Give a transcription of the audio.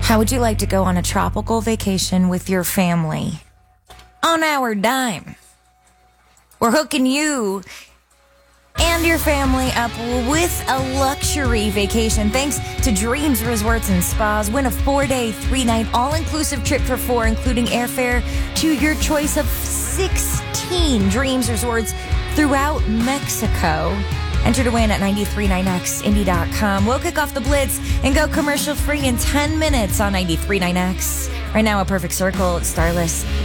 How would you like to go on a tropical vacation with your family on our dime? We're hooking you and your family up with a luxury vacation thanks to Dreams Resorts and Spas. Win a 4-day, 3-night, all-inclusive trip for 4, including airfare to your choice of 16 Dreams Resorts throughout Mexico. Enter to win at 939xindy.com. We'll kick off the Blitz and go commercial-free in 10 minutes on 93.9X. Right now, A Perfect Circle, Starless.